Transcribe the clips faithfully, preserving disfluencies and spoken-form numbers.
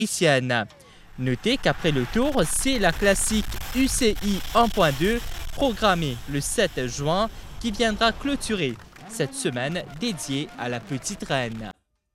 haïtienne. Notez qu'après le tour, c'est la classique U C I un point deux programmée le sept juin qui viendra clôturer cette semaine dédiée à la petite reine.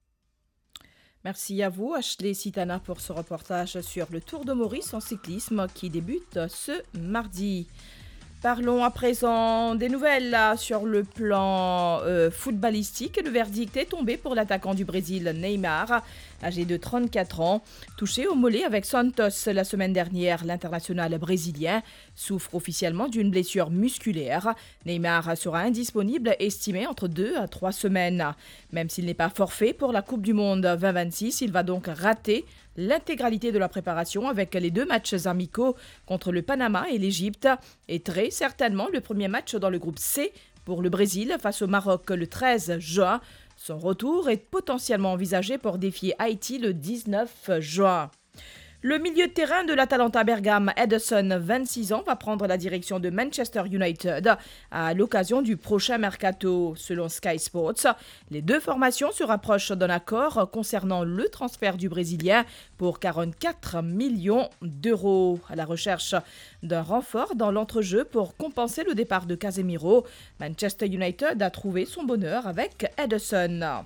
Merci à vous, Ashley Sitana, pour ce reportage sur le Tour de Maurice en cyclisme qui débute ce mardi. Parlons à présent des nouvelles là, sur le plan euh, footballistique. Le verdict est tombé pour l'attaquant du Brésil, Neymar, âgé de trente-quatre ans. Touché au mollet avec Santos la semaine dernière, l'international brésilien souffre officiellement d'une blessure musculaire. Neymar sera indisponible, estimé entre deux à trois semaines. Même s'il n'est pas forfait pour la Coupe du Monde vingt vingt-six, il va donc rater l'intégralité de la préparation avec les deux matchs amicaux contre le Panama et l'Égypte et très certainement le premier match dans le groupe C pour le Brésil face au Maroc le treize juin. Son retour est potentiellement envisagé pour défier Haïti le dix-neuf juin. Le milieu de terrain de l'Atalanta Bergame, Ederson, vingt-six ans, va prendre la direction de Manchester United à l'occasion du prochain mercato. Selon Sky Sports, les deux formations se rapprochent d'un accord concernant le transfert du Brésilien pour quarante-quatre millions d'euros. À la recherche d'un renfort dans l'entrejeu pour compenser le départ de Casemiro, Manchester United a trouvé son bonheur avec Ederson.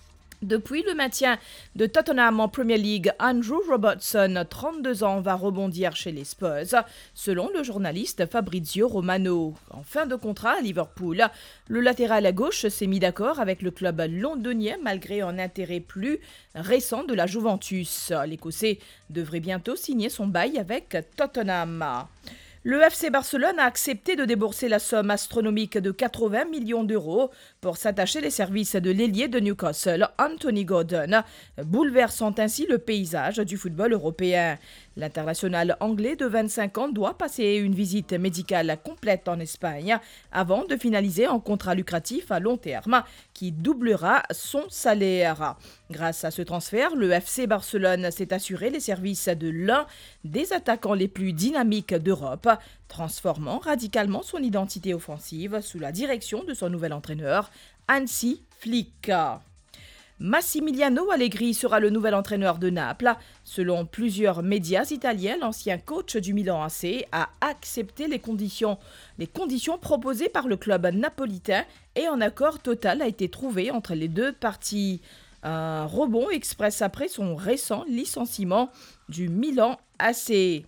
Depuis le maintien de Tottenham en Premier League, Andrew Robertson, trente-deux ans, va rebondir chez les Spurs, selon le journaliste Fabrizio Romano. En fin de contrat à Liverpool, le latéral à gauche s'est mis d'accord avec le club londonien malgré un intérêt plus récent de la Juventus. L'Écossais devrait bientôt signer son bail avec Tottenham. Le F C Barcelone a accepté de débourser la somme astronomique de quatre-vingts millions d'euros pour s'attacher les services de l'ailier de Newcastle, Anthony Gordon, bouleversant ainsi le paysage du football européen. L'international anglais de vingt-cinq ans doit passer une visite médicale complète en Espagne avant de finaliser un contrat lucratif à long terme qui doublera son salaire. Grâce à ce transfert, le F C Barcelone s'est assuré les services de l'un des attaquants les plus dynamiques d'Europe, transformant radicalement son identité offensive sous la direction de son nouvel entraîneur, Hansi Flick. Massimiliano Allegri sera le nouvel entraîneur de Naples. Selon plusieurs médias italiens, l'ancien coach du Milan A C a accepté les conditions, les conditions proposées par le club napolitain et un accord total a été trouvé entre les deux parties. Un rebond express après son récent licenciement du Milan A C.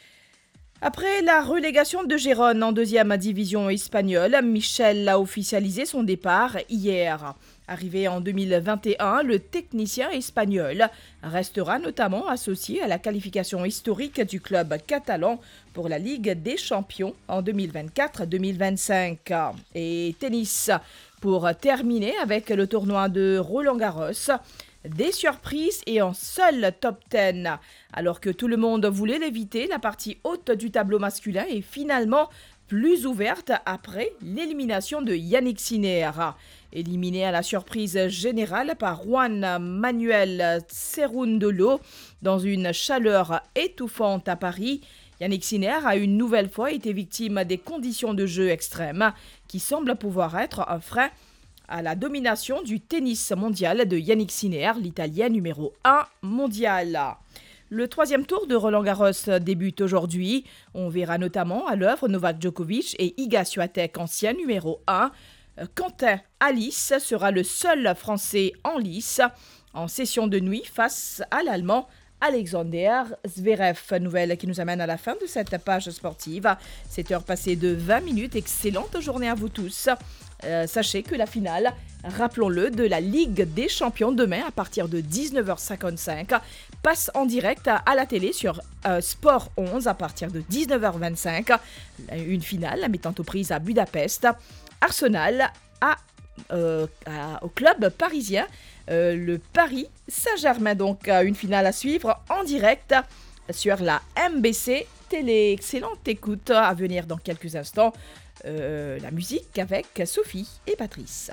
Après la relégation de Gérone en deuxième division espagnole, Michel a officialisé son départ hier. Arrivé en deux mille vingt et un, le technicien espagnol restera notamment associé à la qualification historique du club catalan pour la Ligue des Champions en deux mille vingt-quatre deux mille vingt-cinq. Et tennis, pour terminer avec le tournoi de Roland-Garros. Des surprises et en seul top dix. Alors que tout le monde voulait l'éviter, la partie haute du tableau masculin est finalement plus ouverte après l'élimination de Yannick Sinner. Éliminé à la surprise générale par Juan Manuel Cerundolo dans une chaleur étouffante à Paris, Yannick Sinner a une nouvelle fois été victime des conditions de jeu extrêmes qui semblent pouvoir être un frein à la domination du tennis mondial de Yannick Sinner, l'Italien numéro un mondial. Le troisième tour de Roland-Garros débute aujourd'hui. On verra notamment à l'œuvre Novak Djokovic et Iga Swiatek, ancien numéro un. Quentin Alice sera le seul Français en lice en session de nuit face à l'Allemand Alexander Zverev. Nouvelle qui nous amène à la fin de cette page sportive. sept heures passées de vingt minutes. Excellente journée à vous tous. Euh, sachez que la finale, rappelons-le, de la Ligue des Champions demain à partir de dix-neuf heures cinquante-cinq passe en direct à, à la télé sur euh, Sport onze à partir de dix-neuf heures vingt-cinq. Une finale mettant aux prises à Budapest. Arsenal à, euh, à, au club parisien. Euh, le Paris Saint-Germain, donc euh, une finale à suivre en direct sur la M B C Télé. Excellente écoute à venir dans quelques instants. Euh, la musique avec Sophie et Patrice.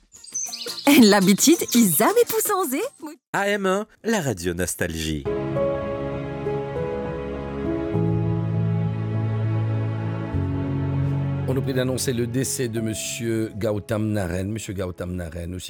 L'habitude, ils avaient poussé en zé. A M un, la radio nostalgie. On nous prie d'annoncer le décès de Monsieur Gautam Narain. Monsieur Gautam Narain, aussi